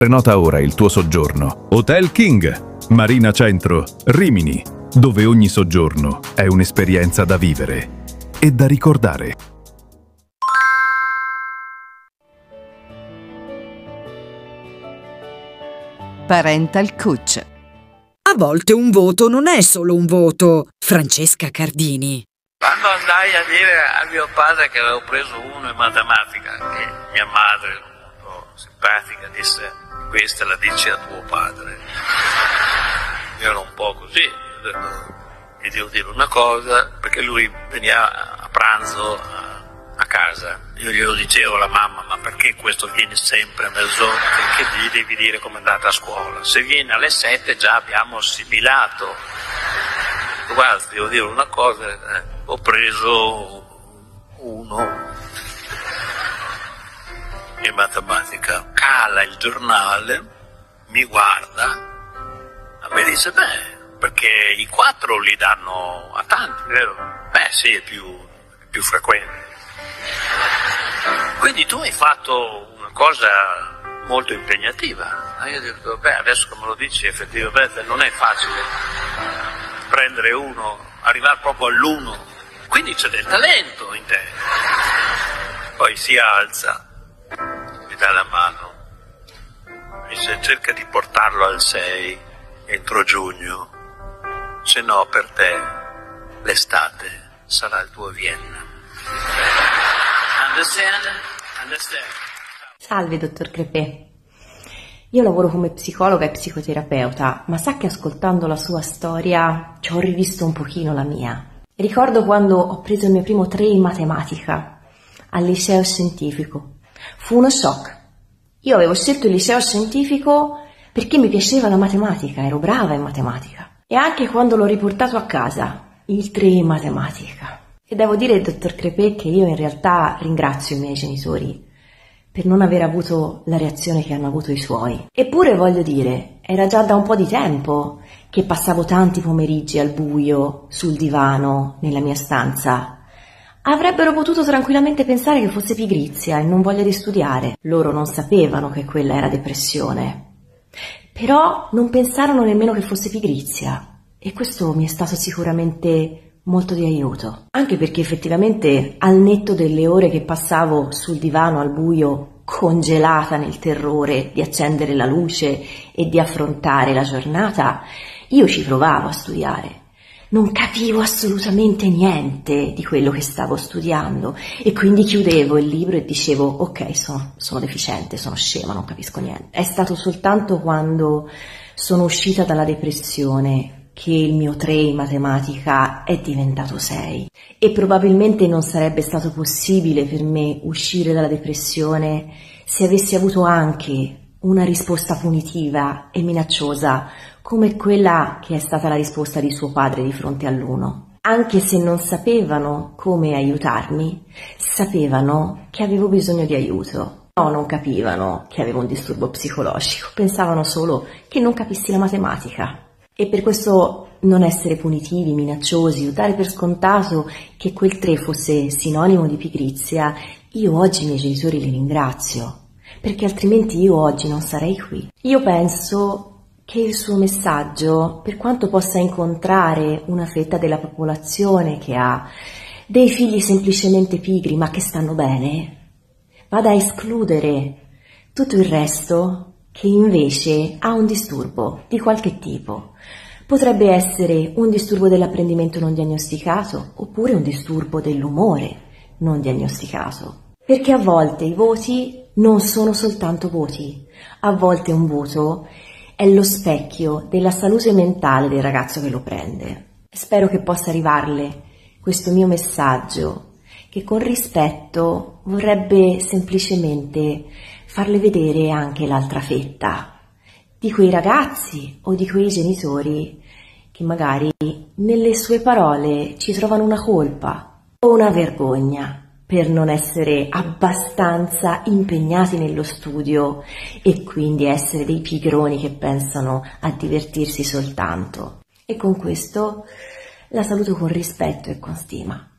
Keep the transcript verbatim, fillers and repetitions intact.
Prenota ora il tuo soggiorno. Hotel King, Marina Centro, Rimini, dove ogni soggiorno è un'esperienza da vivere e da ricordare. Parental Coach. A volte un voto non è solo un voto. Francesca Cardini. Quando andai a dire a mio padre che avevo preso uno in matematica, che mia madre, molto simpatica, disse: questa la dici a tuo padre. Io ero un po' così, ho detto, gli devo dire una cosa, perché lui veniva a pranzo a, a casa. Io glielo dicevo alla mamma: ma perché questo viene sempre a mezz'ora? Perché gli devi dire com'è andata a scuola? Se viene alle sette già abbiamo assimilato. Guarda, devo dire una cosa, eh, ho preso uno in matematica. Cala il giornale, mi guarda, mi dice: beh, perché i quattro li danno a tanti, vero? Beh sì, è più, è più frequente. Quindi tu hai fatto una cosa molto impegnativa. Io ho detto: beh, adesso che me lo dici, effettivamente non è facile prendere uno, arrivare proprio all'uno, quindi c'è del talento in te. Poi si alza, mi dà la mano, mi dice: cerca di portarlo al sei entro giugno, se no per te l'estate sarà il tuo Vienna. Understand? Understand? Salve, dottor Crepè. Io lavoro come psicologa e psicoterapeuta, ma sa che ascoltando la sua storia ci ho rivisto un pochino la mia. Ricordo quando ho preso il mio primo tre in matematica al liceo scientifico. Fu uno shock. Io avevo scelto il liceo scientifico perché mi piaceva la matematica, ero brava in matematica. E anche quando l'ho riportato a casa, il tre in matematica. E devo dire, dottor Crepè, che io in realtà ringrazio i miei genitori per non aver avuto la reazione che hanno avuto i suoi. Eppure, voglio dire, era già da un po' di tempo che passavo tanti pomeriggi al buio, sul divano, nella mia stanza. Avrebbero potuto tranquillamente pensare che fosse pigrizia e non voglia di studiare. Loro non sapevano che quella era depressione. Però non pensarono nemmeno che fosse pigrizia. E questo mi è stato sicuramente molto di aiuto, anche perché effettivamente al netto delle ore che passavo sul divano al buio, congelata nel terrore di accendere la luce e di affrontare la giornata, io ci provavo a studiare. Non capivo assolutamente niente di quello che stavo studiando e quindi chiudevo il libro e dicevo: ok, sono, sono deficiente, sono scema, non capisco niente. È stato soltanto quando sono uscita dalla depressione che il mio tre in matematica è diventato sei, e probabilmente non sarebbe stato possibile per me uscire dalla depressione se avessi avuto anche una risposta punitiva e minacciosa come quella che è stata la risposta di suo padre di fronte all'uno. Anche se non sapevano come aiutarmi, sapevano che avevo bisogno di aiuto. No, non capivano che avevo un disturbo psicologico, pensavano solo che non capissi la matematica. E per questo non essere punitivi, minacciosi o dare per scontato che quel tre fosse sinonimo di pigrizia, io oggi i miei genitori li ringrazio, perché altrimenti io oggi non sarei qui. Io penso che il suo messaggio, per quanto possa incontrare una fetta della popolazione che ha dei figli semplicemente pigri ma che stanno bene, vada a escludere tutto il resto che invece ha un disturbo di qualche tipo. Potrebbe essere un disturbo dell'apprendimento non diagnosticato oppure un disturbo dell'umore non diagnosticato. Perché a volte i voti non sono soltanto voti, a volte un voto è lo specchio della salute mentale del ragazzo che lo prende. Spero che possa arrivarle questo mio messaggio, che con rispetto vorrebbe semplicemente farle vedere anche l'altra fetta di quei ragazzi o di quei genitori che magari nelle sue parole ci trovano una colpa o una vergogna per non essere abbastanza impegnati nello studio e quindi essere dei pigroni che pensano a divertirsi soltanto. E con questo la saluto con rispetto e con stima.